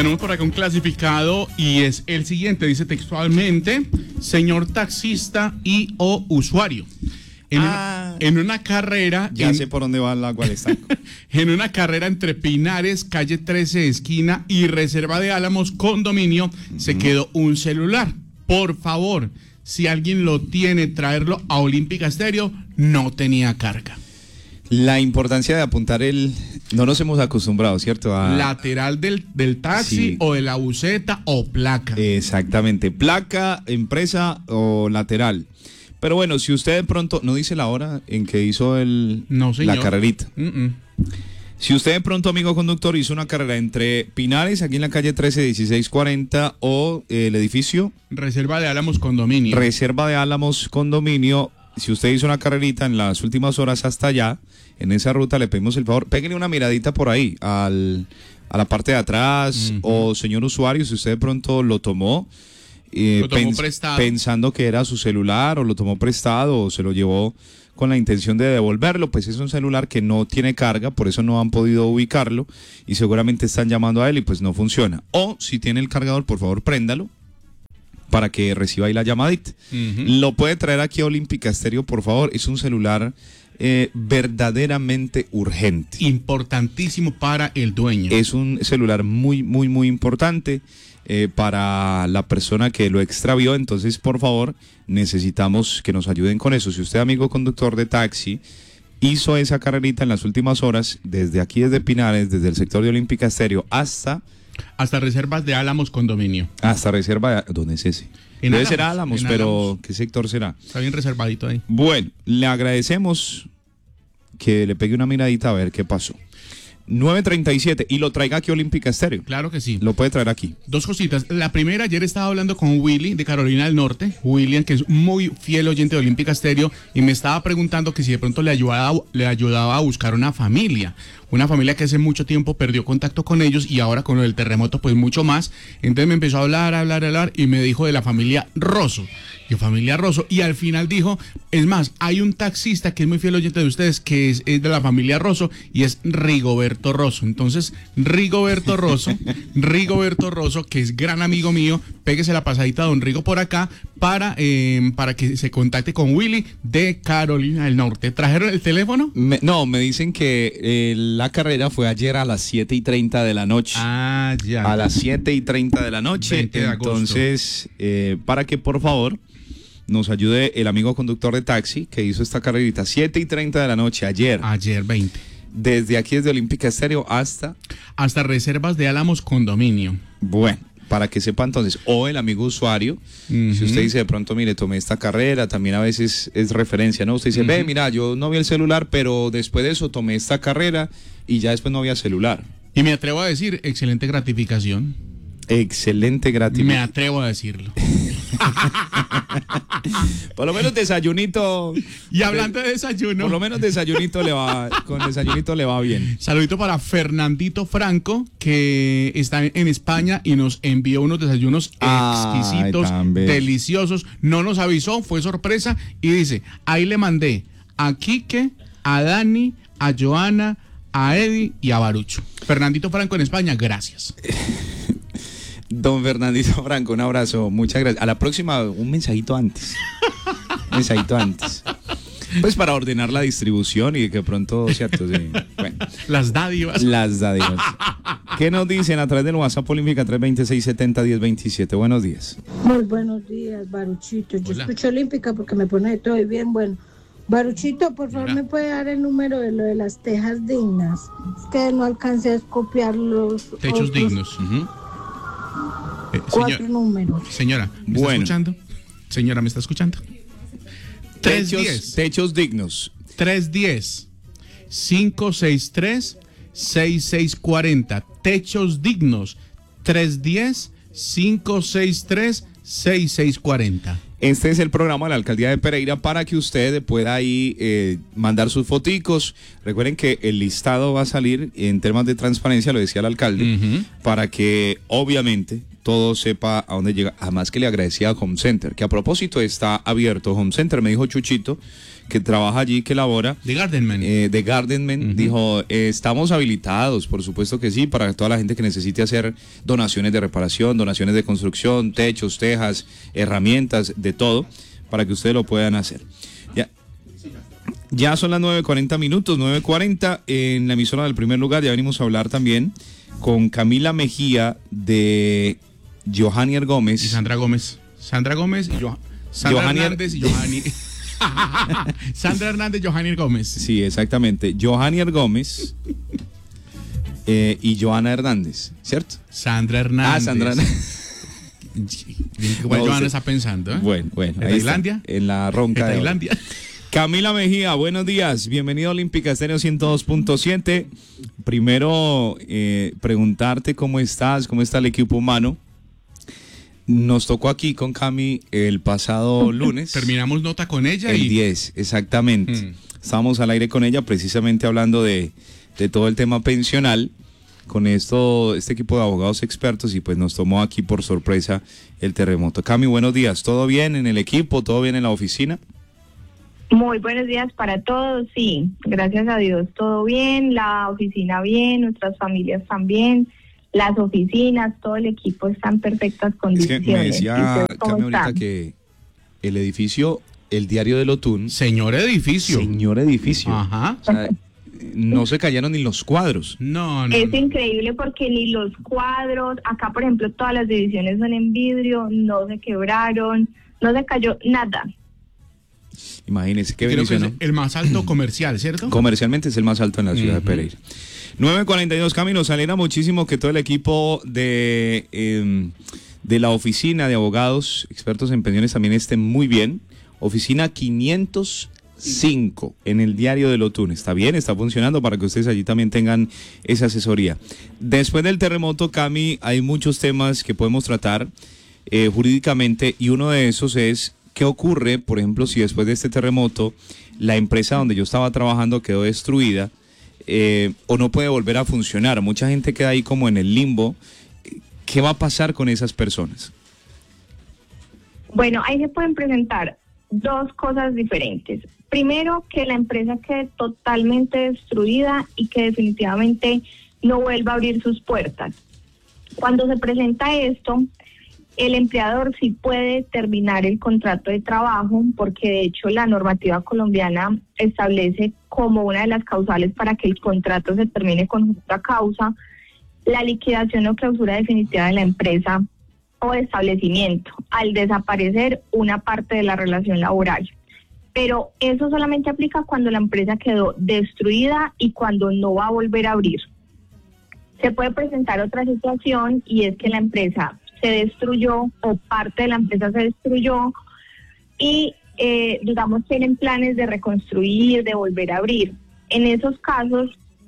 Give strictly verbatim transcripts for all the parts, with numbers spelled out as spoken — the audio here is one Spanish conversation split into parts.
Tenemos por acá un clasificado y es el siguiente, dice textualmente: señor taxista y o usuario. En, ah, una, en una carrera... Ya en, sé por dónde va el agua del estanco. En una carrera entre Pinares, calle trece, esquina y Reserva de Álamos, condominio, uh-huh. se quedó un celular. Por favor, si alguien lo tiene, traerlo a Olímpica Estéreo. No tenía carga. La importancia de apuntar el... No nos hemos acostumbrado, ¿cierto? A... Lateral del, del taxi, sí. O de la buseta o placa. Exactamente, placa, empresa o lateral. Pero bueno, si usted de pronto, no dice la hora en que hizo el no, la carrerita. Uh-uh. Si usted de pronto, amigo conductor, hizo una carrera entre Pinares, aquí en la calle trece, dieciséis cuarenta, o eh, el edificio... Reserva de Álamos Condominio. Reserva de Álamos Condominio. Si usted hizo una carrerita en las últimas horas hasta allá, en esa ruta, le pedimos el favor, péguenle una miradita por ahí, al, a la parte de atrás, uh-huh. o señor usuario, si usted de pronto lo tomó... Eh, lo tomó pens- prestado. pensando que era su celular o lo tomó prestado o se lo llevó con la intención de devolverlo, pues es un celular que no tiene carga, por eso no han podido ubicarlo y seguramente están llamando a él y pues no funciona. O si tiene el cargador, por favor préndalo para que reciba ahí la llamadita. Uh-huh. Lo puede traer aquí a Olímpica Estéreo, por favor, es un celular eh, verdaderamente urgente. Importantísimo para el dueño. Es un celular muy, muy, muy importante. Eh, para la persona que lo extravió, entonces por favor necesitamos que nos ayuden con eso. Si usted, amigo conductor de taxi, hizo esa carrerita en las últimas horas, desde aquí, desde Pinares, desde el sector de Olímpica Estéreo hasta... Hasta Reservas de Álamos Condominio. Hasta Reserva de... ¿Dónde es ese? En Debe Álamos, ser Álamos, en pero Álamos. ¿Qué sector será? Está bien reservadito ahí. Bueno, le agradecemos que le pegue una miradita a ver qué pasó. nueve treinta y siete y lo traiga aquí a Olímpica Estéreo. Claro que sí. Lo puede traer aquí. Dos cositas. La primera, ayer estaba hablando con Willy de Carolina del Norte, William, que es muy fiel oyente de Olímpica Estéreo, y me estaba preguntando que si de pronto le ayudaba, le ayudaba a buscar una familia. Una familia que hace mucho tiempo perdió contacto con ellos y ahora con el terremoto pues mucho más. Entonces me empezó a hablar, a hablar, a hablar y me dijo de la familia Rosso. Y familia Rosso. Y al final dijo, es más, hay un taxista que es muy fiel oyente de ustedes que es, es de la familia Rosso y es Rigoberto Rosso. Entonces, Rigoberto Rosso, Rigoberto Rosso, que es gran amigo mío, péguese la pasadita a don Rigo por acá para, eh, para que se contacte con Willy de Carolina del Norte. ¿Trajeron el teléfono? Me, no, me dicen que eh, la carrera fue ayer a las siete y treinta de la noche. Ah, ya. A las siete y treinta de la noche. veinte de agosto. Entonces, eh, para que por favor nos ayude el amigo conductor de taxi que hizo esta carrerita, siete y treinta de la noche ayer. Ayer, veinte. Desde aquí, desde Olímpica Estéreo hasta... Hasta Reservas de Álamos Condominio. Bueno, para que sepa entonces, o el amigo usuario, uh-huh. si usted dice de pronto, mire, tomé esta carrera, también a veces es referencia, ¿no? Usted dice, uh-huh. ve, mira, yo no vi el celular, pero después de eso tomé esta carrera y ya después no había celular. Y me atrevo a decir, excelente gratificación. Excelente gratificación. Me atrevo a decirlo. Por lo menos desayunito. Y hablando de, de desayuno. Por lo menos desayunito le va, con desayunito le va bien. Saludito para Fernandito Franco, que está en España y nos envió unos desayunos exquisitos, ay, deliciosos. No nos avisó, fue sorpresa. Y dice, ahí le mandé a Quique, a Dani, a Joana, a Eddie y a Barucho. Fernandito Franco en España, gracias. Don Fernandito Franco, un abrazo, muchas gracias. A la próxima, un mensajito antes. Un mensajito antes. Pues para ordenar la distribución y que pronto, ¿cierto? Sí. Bueno. Las dádivas. Las dádivas. ¿Qué nos dicen a través del WhatsApp Olímpica tres veintiséis setenta diez veintisiete? Buenos días. Muy buenos días, Baruchito. Yo Hola. Escucho Olímpica porque me pone de todo y bien bueno. Baruchito, por favor, Hola. ¿Me puede dar el número de lo de las tejas dignas? Es que no alcancé a copiar los techos otros dignos. Uh-huh. Eh, cuatro señor, números. Señora, ¿me bueno. está escuchando? Señora, ¿me está escuchando? Techos, techos dignos. tres diez, cinco seis tres, seis seis cuatro cero. Techos dignos. tres diez, cinco seis tres, seis seis cuatro cero. Este es el programa de la Alcaldía de Pereira para que usted pueda ahí eh, mandar sus foticos. Recuerden que el listado va a salir en temas de transparencia, lo decía el alcalde, uh-huh. para que obviamente todo sepa a dónde llega. Además que le agradecía a Home Center, que a propósito está abierto Home Center, me dijo Chuchito, que trabaja allí, que labora. De Gardenman. Eh, de Gardenman, uh-huh. Dijo, eh, estamos habilitados, por supuesto que sí, para toda la gente que necesite hacer donaciones de reparación, donaciones de construcción, techos, tejas, herramientas, de todo, para que ustedes lo puedan hacer. Ya. Ya son las nueve cuarenta minutos, nueve cuarenta en la emisora del Primer Lugar. Ya venimos a hablar también con Camila Mejía de Johanier Gómez. Y Sandra Gómez. Sandra Gómez y jo- Sandra Johanier... Hernández y Johani. Sandra Hernández y Johanier Gómez. Sí, exactamente. Johanier Gómez eh, y Joana Hernández, ¿cierto? Sandra Hernández. Ah, Sandra Hernández. ¿Cuál No, Joana usted... está pensando? ¿Eh? Bueno, bueno. ¿En Tailandia? Está, en la ronca de Tailandia. Camila Mejía, buenos días. Bienvenido a Olímpica Estéreo ciento dos punto siete. Primero, eh, preguntarte cómo estás, cómo está el equipo humano. Nos tocó aquí con Cami el pasado lunes. Terminamos nota con ella. El y... diez, exactamente. Mm. Estábamos al aire con ella precisamente hablando de, de todo el tema pensional con esto, este equipo de abogados expertos, y pues nos tomó aquí por sorpresa el terremoto. Cami, buenos días. ¿Todo bien en el equipo? ¿Todo bien en la oficina? Muy buenos días para todos. Sí, gracias a Dios todo bien, la oficina bien, nuestras familias también. Las oficinas, todo el equipo está en perfectas condiciones. Es que me decía Cami ahorita que el edificio, el Diario del Otún... Señor edificio. Señor edificio. Ajá. O sea, no se cayeron ni los cuadros. No, no. Es no. increíble porque ni los cuadros, acá por ejemplo todas las divisiones son en vidrio, no se quebraron, no se cayó nada. Imagínense qué Creo bendición, que es ¿no? el más alto comercial, ¿cierto? Comercialmente es el más alto en la ciudad uh-huh. de Pereira. nueve cuarenta y dos, Cami, nos alegra muchísimo que todo el equipo de, eh, de la oficina de abogados expertos en pensiones también esté muy bien. Oficina quinientos cinco en el Diario del Otún. Está bien, está funcionando para que ustedes allí también tengan esa asesoría. Después del terremoto, Cami, hay muchos temas que podemos tratar eh, jurídicamente, y uno de esos es qué ocurre, por ejemplo, si después de este terremoto la empresa donde yo estaba trabajando quedó destruida. Eh, o no puede volver a funcionar. Mucha gente queda ahí como en el limbo. ¿Qué va a pasar con esas personas? Bueno, ahí se pueden presentar dos cosas diferentes. Primero, que la empresa quede totalmente destruida y que definitivamente no vuelva a abrir sus puertas. Cuando se presenta esto, el empleador sí puede terminar el contrato de trabajo, porque de hecho la normativa colombiana establece como una de las causales para que el contrato se termine con justa causa la liquidación o clausura definitiva de la empresa o establecimiento, al desaparecer una parte de la relación laboral. Pero eso solamente aplica cuando la empresa quedó destruida y cuando no va a volver a abrir. Se puede presentar otra situación, y es que la empresa se destruyó o parte de la empresa se destruyó y eh, digamos tienen planes de reconstruir, de volver a abrir. En esos casos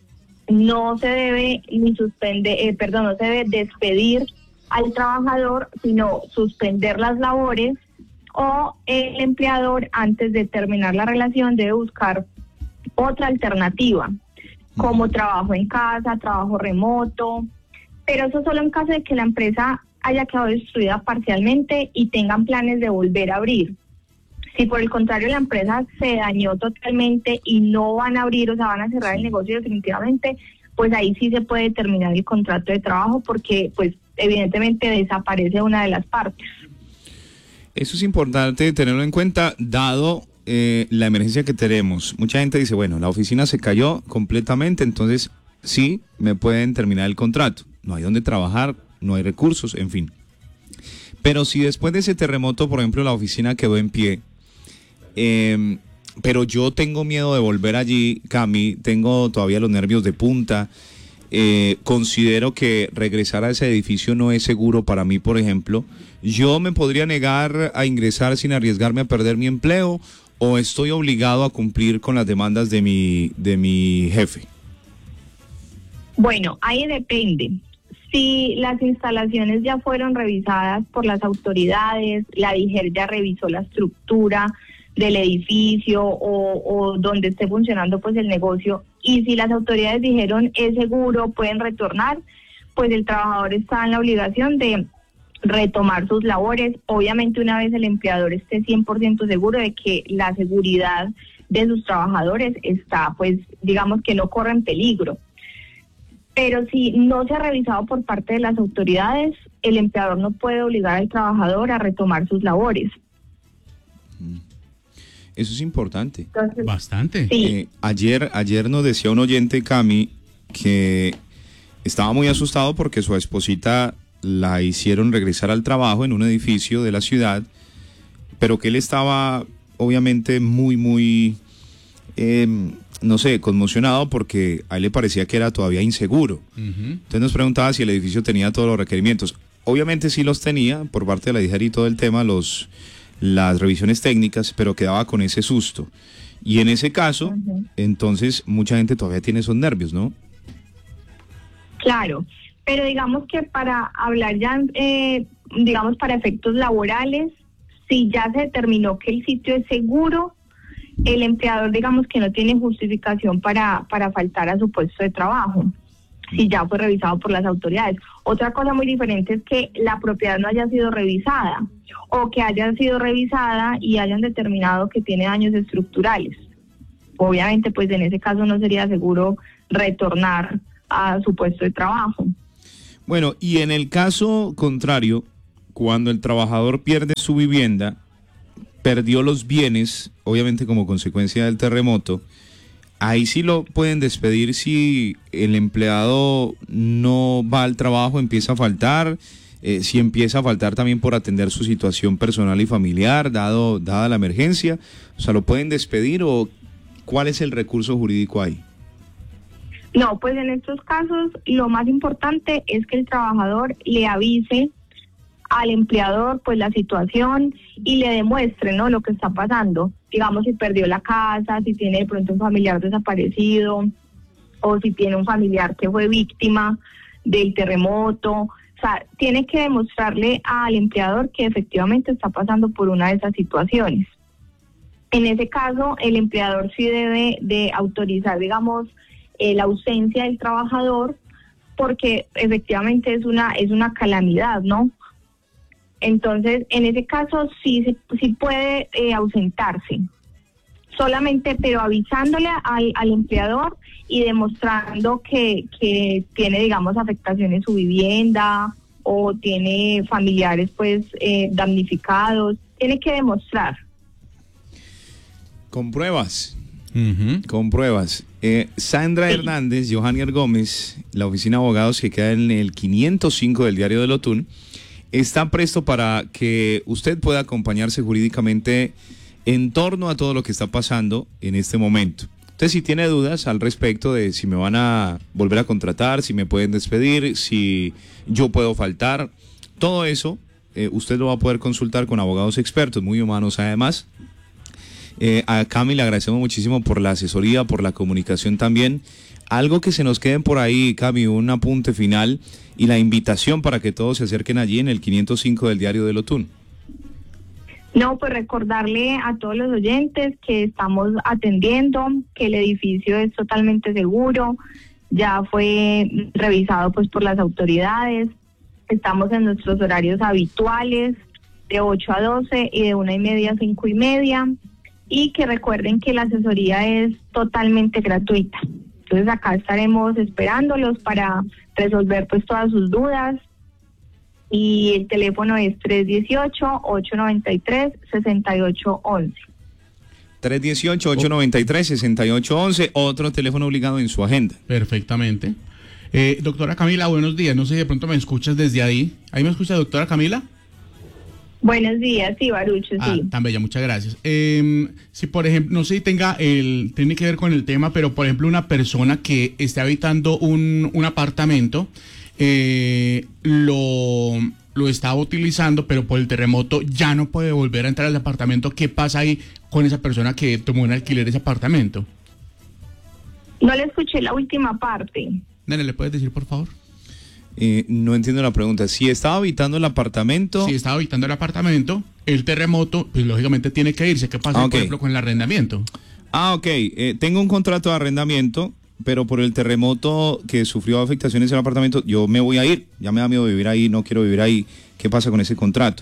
no se debe ni suspender, eh, perdón, no se debe despedir al trabajador, sino suspender las labores, o el empleador antes de terminar la relación debe buscar otra alternativa, como trabajo en casa, trabajo remoto, pero eso solo en caso de que la empresa haya quedado destruida parcialmente y tengan planes de volver a abrir. Si por el contrario la empresa se dañó totalmente y no van a abrir, o sea, van a cerrar el negocio definitivamente, pues ahí sí se puede terminar el contrato de trabajo, porque pues evidentemente desaparece una de las partes. Eso es importante tenerlo en cuenta, dado eh, la emergencia que tenemos. Mucha gente dice, bueno, la oficina se cayó completamente, entonces sí, me pueden terminar el contrato. No hay donde trabajar, no hay recursos, en fin. Pero si después de ese terremoto, por ejemplo, la oficina quedó en pie, eh, pero yo tengo miedo de volver allí, Cami, tengo todavía los nervios de punta, eh, considero que regresar a ese edificio no es seguro para mí, por ejemplo, ¿yo me podría negar a ingresar sin arriesgarme a perder mi empleo, o estoy obligado a cumplir con las demandas de mi, de mi jefe? Bueno, ahí depende. Si las instalaciones ya fueron revisadas por las autoridades, la DIGER ya revisó la estructura del edificio o, o donde esté funcionando pues el negocio, y si las autoridades dijeron es seguro, pueden retornar, pues el trabajador está en la obligación de retomar sus labores, obviamente una vez el empleador esté cien por ciento seguro de que la seguridad de sus trabajadores está, pues, digamos que no corre en peligro. Pero si no se ha revisado por parte de las autoridades, el empleador no puede obligar al trabajador a retomar sus labores. Eso es importante. Entonces, bastante. Sí. Eh, ayer, ayer nos decía un oyente, Cami, que estaba muy asustado porque su esposita la hicieron regresar al trabajo en un edificio de la ciudad, pero que él estaba obviamente muy, muy, eh, no sé, conmocionado porque a él le parecía que era todavía inseguro. Uh-huh. Entonces nos preguntaba si el edificio tenía todos los requerimientos. Obviamente sí los tenía por parte de la D I G E R y todo el tema, los, las revisiones técnicas, pero quedaba con ese susto. Y en ese caso, uh-huh. entonces mucha gente todavía tiene esos nervios, ¿no? Claro, pero digamos que para hablar ya, eh, digamos para efectos laborales, si ya se determinó que el sitio es seguro, el empleador digamos que no tiene justificación para, para faltar a su puesto de trabajo, si ya fue revisado por las autoridades. Otra cosa muy diferente es que la propiedad no haya sido revisada, o que haya sido revisada y hayan determinado que tiene daños estructurales. Obviamente, pues en ese caso no sería seguro retornar a su puesto de trabajo. Bueno, y en el caso contrario, cuando el trabajador pierde su vivienda, perdió los bienes, obviamente como consecuencia del terremoto, ahí sí lo pueden despedir si el empleado no va al trabajo, empieza a faltar, eh, si empieza a faltar también por atender su situación personal y familiar, dado dada la emergencia, o sea, ¿lo pueden despedir o cuál es el recurso jurídico ahí? No, pues en estos casos lo más importante es que el trabajador le avise al empleador pues la situación y le demuestre, ¿no?, lo que está pasando. Digamos, si perdió la casa, si tiene de pronto un familiar desaparecido o si tiene un familiar que fue víctima del terremoto. O sea, tiene que demostrarle al empleador que efectivamente está pasando por una de esas situaciones. En ese caso, el empleador sí debe de autorizar, digamos, eh, la ausencia del trabajador, porque efectivamente es una es una calamidad, ¿no? Entonces, en ese caso sí, sí puede eh, ausentarse, solamente, pero avisándole al, al empleador y demostrando que, que tiene, digamos, afectación en su vivienda o tiene familiares, pues, eh, damnificados. Tiene que demostrar. Con pruebas. Uh-huh. Con pruebas. Eh, Sandra sí. Hernández, Johannier Gómez, la oficina de abogados que queda en el quinientos cinco del Diario del Otún, está presto para que usted pueda acompañarse jurídicamente en torno a todo lo que está pasando en este momento. Entonces, si tiene dudas al respecto de si me van a volver a contratar, si me pueden despedir, si yo puedo faltar, todo eso eh, usted lo va a poder consultar con abogados expertos, muy humanos además. Eh, a Cami le agradecemos muchísimo por la asesoría, por la comunicación también. Algo que se nos queden por ahí, Cami, un apunte final y la invitación para que todos se acerquen allí en el quinientos cinco del Diario del Otún. No, pues recordarle a todos los oyentes que estamos atendiendo, que el edificio es totalmente seguro, ya fue revisado pues por las autoridades, estamos en nuestros horarios habituales de ocho a doce y de una y media a cinco y media, y que recuerden que la asesoría es totalmente gratuita. Entonces acá estaremos esperándolos para resolver pues todas sus dudas, y el teléfono es tres uno ocho, ocho nueve tres, seis ocho uno uno. tres uno ocho, ocho nueve tres, seis ocho uno uno, otro teléfono obligado en su agenda. Perfectamente. Eh, doctora Camila, buenos días. No sé si de pronto me escuchas desde ahí. ¿Ahí me escucha, doctora Camila? Buenos días, sí, Barucho, ah, sí. Tan bella, muchas gracias. Eh, si por ejemplo, no sé si tenga el, tiene que ver con el tema, pero por ejemplo una persona que esté habitando un, un apartamento, eh, lo, lo estaba utilizando, pero por el terremoto ya no puede volver a entrar al apartamento. ¿Qué pasa ahí con esa persona que tomó en alquiler ese apartamento? No le escuché la última parte. Nene, ¿le puedes decir por favor? Eh, no entiendo la pregunta. Si estaba habitando el apartamento... Si estaba habitando el apartamento, el terremoto, pues lógicamente tiene que irse. ¿Qué pasa, ah, okay. por ejemplo, con el arrendamiento? Ah, ok. Eh, tengo un contrato de arrendamiento pero por el terremoto que sufrió afectaciones en el apartamento, yo me voy a ir, ya me da miedo vivir ahí, no quiero vivir ahí. ¿Qué pasa con ese contrato?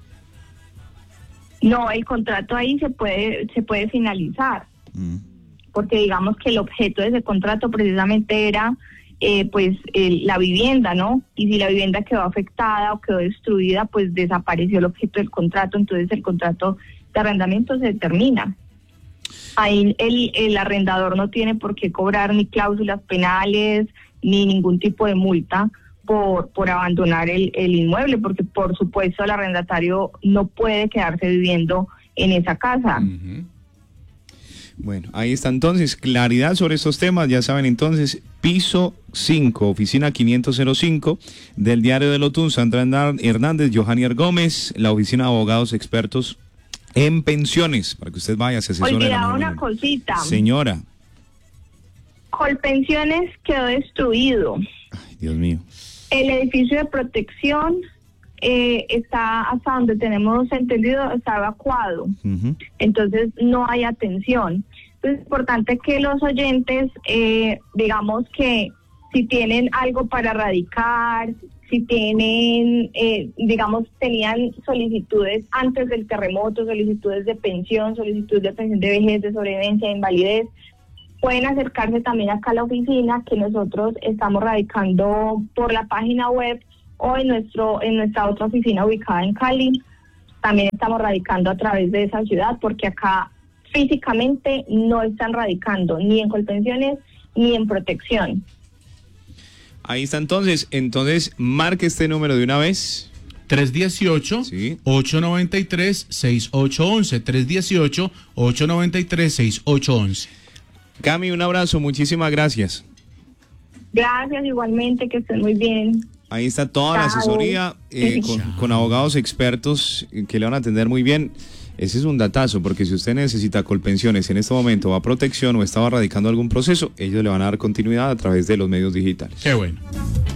No, el contrato ahí se puede, se puede finalizar, mm. porque digamos que el objeto de ese contrato precisamente era eh, pues el, la vivienda, ¿no? Y si la vivienda quedó afectada o quedó destruida, pues desapareció el objeto del contrato, entonces el contrato de arrendamiento se termina. Ahí el, el arrendador no tiene por qué cobrar ni cláusulas penales ni ningún tipo de multa por por abandonar el, el inmueble, porque por supuesto el arrendatario no puede quedarse viviendo en esa casa. Uh-huh. Bueno, ahí está entonces, claridad sobre estos temas, ya saben entonces, piso cinco, oficina quinientos cinco del Diario de Lotún, Sandra Hernández, Johanier Gómez, la oficina de abogados expertos en pensiones, para que usted vaya, se asesore. Olvidaba una cosita. Señora. Colpensiones quedó destruido. Ay, Dios mío. El edificio de protección eh, está, hasta donde tenemos entendido, está evacuado. Uh-huh. Entonces no hay atención. Entonces es importante que los oyentes, eh, digamos que si tienen algo para radicar, si tienen, eh, digamos, tenían solicitudes antes del terremoto, solicitudes de pensión, solicitudes de pensión de vejez, de sobrevivencia, de invalidez, pueden acercarse también acá a la oficina, que nosotros estamos radicando por la página web o en nuestro en nuestra otra oficina ubicada en Cali. También estamos radicando a través de esa ciudad, porque acá físicamente no están radicando ni en Colpensiones ni en protección. Ahí está entonces, entonces marque este número de una vez. tres uno ocho, ocho nueve tres, seis ocho uno uno, tres uno ocho, ocho nueve tres, seis ocho uno uno. Cami, un abrazo, muchísimas gracias. Gracias, igualmente, que estén muy bien. Ahí está toda Chao. la asesoría eh, con, con abogados expertos que le van a atender muy bien. Ese es un datazo, porque si usted necesita Colpensiones en este momento, va a protección o estaba radicando algún proceso, ellos le van a dar continuidad a través de los medios digitales. Qué bueno.